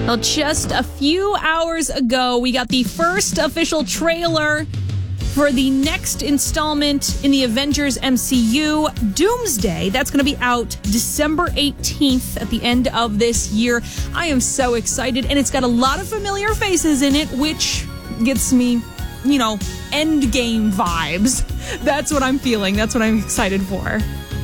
Well, just a few hours ago, we got the first official trailer for the next installment in the Avengers MCU, Doomsday. That's going to be out December 18th at the end of this year. I am so excited, and it's got a lot of familiar faces in it, which gets me, Endgame vibes. That's what I'm feeling. That's what I'm excited for.